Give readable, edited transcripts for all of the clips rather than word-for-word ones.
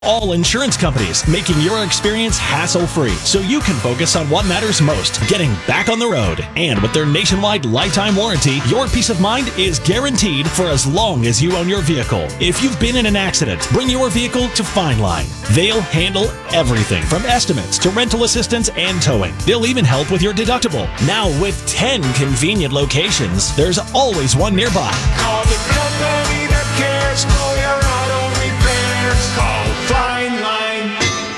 All insurance companies, making your experience hassle-free so you can focus on what matters most, getting back on the road. And with their nationwide lifetime warranty, your peace of mind is guaranteed for as long as you own your vehicle. If you've been in an accident, bring your vehicle to Fine Line. They'll handle everything from estimates to rental assistance and towing. They'll even help with your deductible. Now with 10 convenient locations, there's always one nearby. Call the company that cares for your auto repairs. Call Fine Line.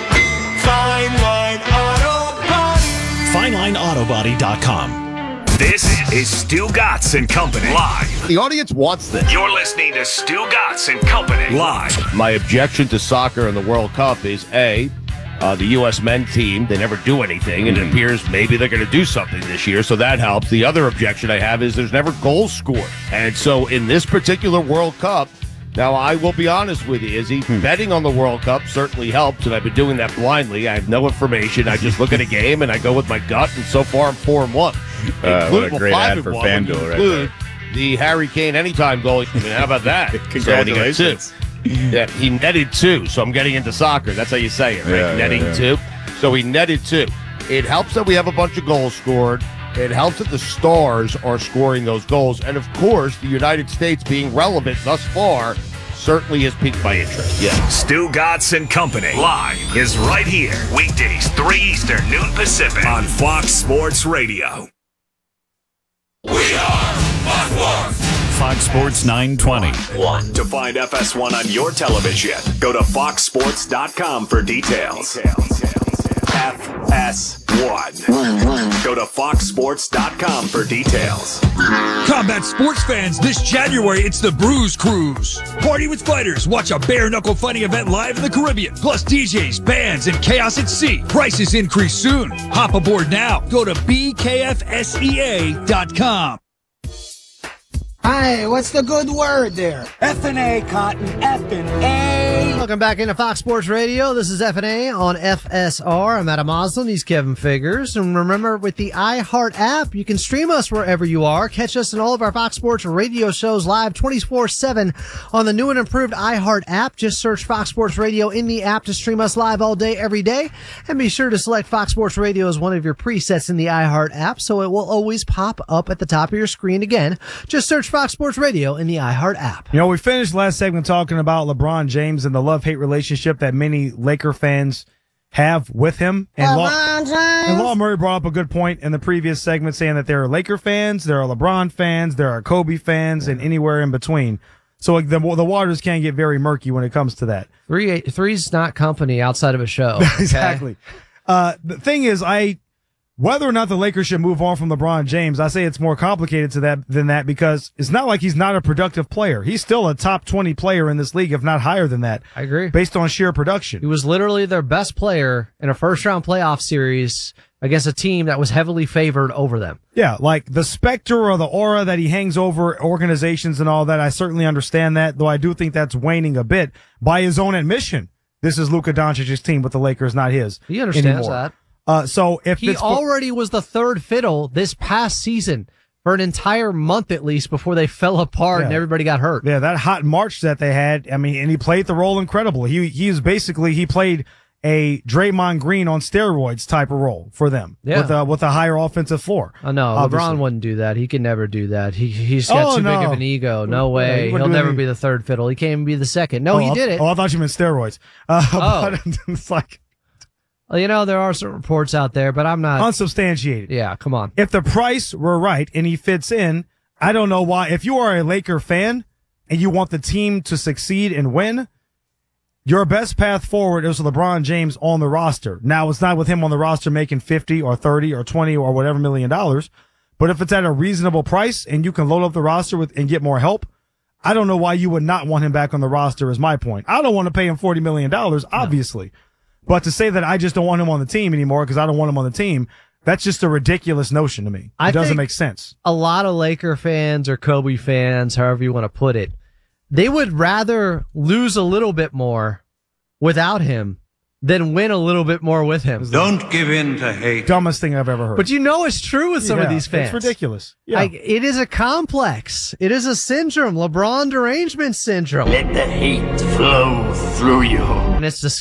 Fine Line Auto Body. FineLineAutobody.com. This is Stu Gatz and Company live. The audience wants this. You're listening to Stu Gatz and Company live. My objection to soccer in the World Cup is the U.S. men team, they never do anything, and it appears maybe they're going to do something this year, so that helps. The other objection I have is there's never goals scored. And so in this particular World Cup, now I will be honest with you, Izzy, betting on the World Cup certainly helps, and I've been doing that blindly. I have no information. I just look at a game, and I go with my gut, and so far I'm 4-1. What a great ad for FanDuel right there. The Harry Kane anytime goal. I mean, how about that? Congratulations. Yeah, he netted 2, so I'm getting into soccer. That's how you say it, right? Yeah, netting 2. So he netted 2. It helps that we have a bunch of goals scored. It helps that the stars are scoring those goals. And, of course, the United States being relevant thus far certainly has piqued my interest. Yeah. Stu Gatz and Company live is right here. Weekdays, 3 Eastern, noon Pacific on Fox Sports Radio. We are Fox Sports. Fox Sports 920. To find FS1 on your television, go to foxsports.com for details. FS1. Go to foxsports.com for details. Combat sports fans, this January it's the Bruise Cruise. Party with fighters, watch a bare-knuckle fighting event live in the Caribbean. Plus DJs, bands, and chaos at sea. Prices increase soon. Hop aboard now. Go to bkfsea.com. Hi, what's the good word there? F&A, Cotton, F&A. Welcome back into Fox Sports Radio. This is F&A on FSR. I'm Adam Oslin. He's Kevin Figures. And remember, with the iHeart app, you can stream us wherever you are. Catch us in all of our Fox Sports radio shows live 24/7 on the new and improved iHeart app. Just search Fox Sports Radio in the app to stream us live all day, every day. And be sure to select Fox Sports Radio as one of your presets in the iHeart app so it will always pop up at the top of your screen. Again, just search Fox Sports Radio in the iHeart app. You know, we finished last segment talking about LeBron James and the love-hate relationship that many Laker fans have with him. And Law Murray brought up a good point in the previous segment saying that there are Laker fans, there are LeBron fans, there are Kobe fans, and anywhere in between. So like, the waters can get very murky when it comes to that. Three's not company outside of a show. Okay? Exactly. The thing is, whether or not the Lakers should move on from LeBron James, I say it's more complicated than that because it's not like he's not a productive player. He's still a top 20 player in this league, if not higher than that. I agree. Based on sheer production. He was literally their best player in a first-round playoff series against a team that was heavily favored over them. Yeah, like the specter or the aura that he hangs over organizations and all that, I certainly understand that, though I do think that's waning a bit by his own admission. This is Luka Doncic's team with the Lakers, not his. He understands anymore. that. So if he already was the third fiddle this past season for an entire month at least before they fell apart and everybody got hurt. Yeah, that hot March that they had, I mean, and he played the role incredibly. He played a Draymond Green on steroids type of role for them with a higher offensive floor. Oh, no, obviously. LeBron wouldn't do that. He could never do that. He's got too big of an ego. No way. He'll never be the third fiddle. He can't even be the second. No, he did it. Oh, I thought you meant steroids. But it's like, well, you know, there are some reports out there, but I'm not unsubstantiated. Yeah, come on. If the price were right and he fits in, I don't know why. If you are a Laker fan and you want the team to succeed and win, your best path forward is LeBron James on the roster. Now, it's not with him on the roster making 50 or 30 or 20 or whatever $1 million. But if it's at a reasonable price and you can load up the roster and get more help, I don't know why you would not want him back on the roster is my point. I don't want to pay him $40 million, obviously. No. But to say that I just don't want him on the team anymore because I don't want him on the team, that's just a ridiculous notion to me. It doesn't make sense. A lot of Laker fans or Kobe fans, however you want to put it, they would rather lose a little bit more without him then win a little bit more with him. Don't give in to hate. Dumbest thing I've ever heard. But it's true with some of these fans. It's ridiculous. Yeah. Like, it is a complex. It is a syndrome, LeBron derangement syndrome. Let the hate flow through you. And it's